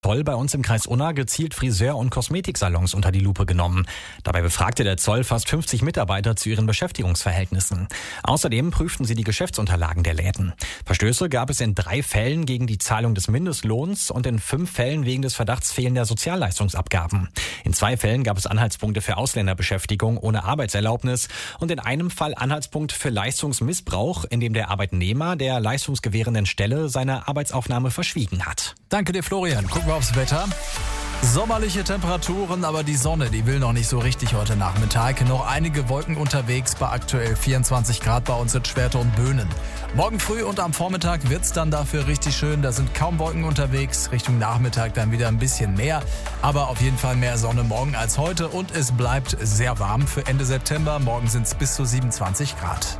Zoll bei uns im Kreis Unna gezielt Friseur- und Kosmetiksalons unter die Lupe genommen. Dabei befragte der Zoll fast 50 Mitarbeiter zu ihren Beschäftigungsverhältnissen. Außerdem prüften sie die Geschäftsunterlagen der Läden. Verstöße gab es in 3 Fällen gegen die Zahlung des Mindestlohns und in 5 Fällen wegen des Verdachts fehlender Sozialleistungsabgaben. In 2 Fällen gab es Anhaltspunkte für Ausländerbeschäftigung ohne Arbeitserlaubnis und in einem Fall Anhaltspunkt für Leistungsmissbrauch, in dem der Arbeitnehmer der leistungsgewährenden Stelle seine Arbeitsaufnahme verschwiegen hat. Danke dir, Florian. Gucken wir aufs Wetter. Sommerliche Temperaturen, aber die Sonne, die will noch nicht so richtig heute Nachmittag. Noch einige Wolken unterwegs bei aktuell 24 Grad bei uns in Schwerte und Böhnen. Morgen früh und am Vormittag wird's dann dafür richtig schön. Da sind kaum Wolken unterwegs. Richtung Nachmittag dann wieder ein bisschen mehr. Aber auf jeden Fall mehr Sonne morgen als heute. Und es bleibt sehr warm für Ende September. Morgen sind's bis zu 27 Grad.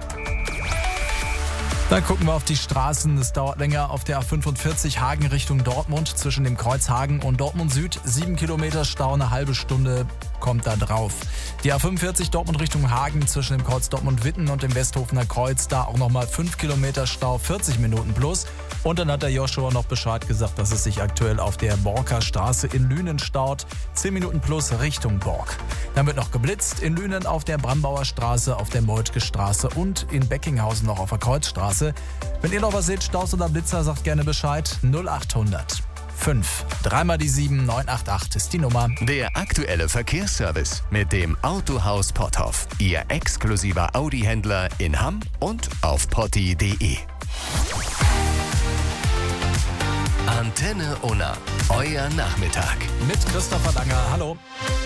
Dann gucken wir auf die Straßen. Es dauert länger auf der A45 Hagen Richtung Dortmund zwischen dem Kreuz Hagen und Dortmund Süd. 7 Kilometer Stau, eine halbe Stunde kommt da drauf. Die A45 Dortmund Richtung Hagen zwischen dem Kreuz Dortmund-Witten und dem Westhofener Kreuz. Da auch nochmal 5 Kilometer Stau, 40 Minuten plus. Und dann hat der Joshua noch Bescheid gesagt, dass es sich aktuell auf der Borker Straße in Lünen staut. 10 Minuten plus Richtung Bork. Dann wird noch geblitzt in Lünen auf der Brambauer Straße, auf der Moltke Straße und in Beckinghausen noch auf der Kreuzstraße. Wenn ihr noch was seht, Staus oder Blitzer, sagt gerne Bescheid. 0800 5 3 mal die 7 988 ist die Nummer. Der aktuelle Verkehrsservice mit dem Autohaus Potthoff. Ihr exklusiver Audi-Händler in Hamm und auf potti.de. Antenne Unna. Euer Nachmittag. Mit Christopher Langer. Hallo.